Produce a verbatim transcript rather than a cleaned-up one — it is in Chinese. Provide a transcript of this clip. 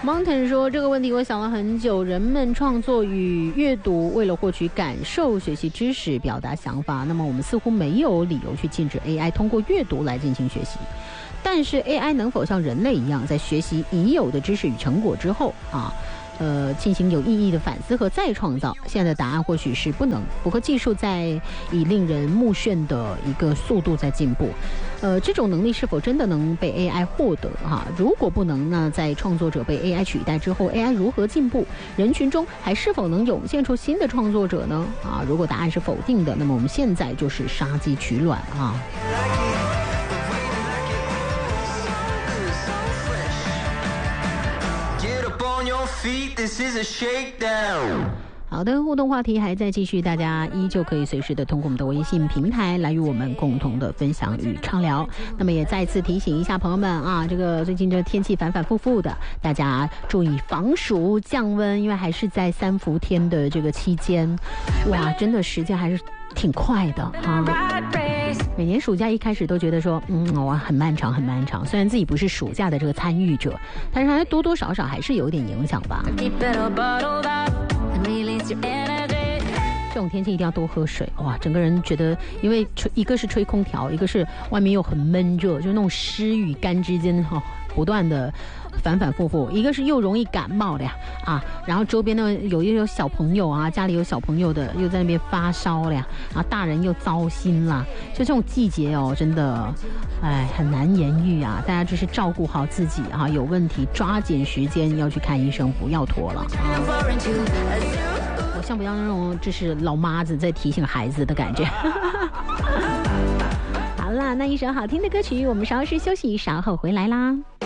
Mountain 说这个问题我想了很久，人们创作与阅读为了获取感受、学习知识、表达想法，那么我们似乎没有理由去禁止 A I 通过阅读来进行学习。但是 A I 能否像人类一样，在学习已有的知识与成果之后啊，呃，进行有意义的反思和再创造？现在的答案或许是不能。不过技术在以令人目眩的一个速度在进步，呃，这种能力是否真的能被 A I 获得哈？如果不能呢，在创作者被 A I 取代之后 ，A I 如何进步？人群中还是否能涌现出新的创作者呢？啊，如果答案是否定的，那么我们现在就是杀鸡取卵啊。好的，互动话题还在继续，大家依旧可以随时的通过我们的微信平台来与我们共同的分享与畅聊。那么也再次提醒一下朋友们啊，这个最近这天气反反复复的，大家注意防暑降温，因为还是在三伏天的这个期间，哇，真的时间还是挺快的哈。每年暑假一开始都觉得说，嗯，哇，很漫长，很漫长。虽然自己不是暑假的这个参与者，但是还多多少少还是有点影响吧。这种天气一定要多喝水，哇，整个人觉得，因为吹一个是吹空调，一个是外面又很闷热，就那种湿与干之间哈、哦，不断的反反复复，一个是又容易感冒的呀啊，然后周边呢有又有小朋友啊，家里有小朋友的又在那边发烧了呀，然后大人又糟心啦，就这种季节哦，真的，哎，很难言喻啊！大家就是照顾好自己啊，有问题抓紧时间要去看医生，不要拖了。我像不像那种就是老妈子在提醒孩子的感觉？好啦，那一首好听的歌曲，我们稍事休息，稍后回来啦。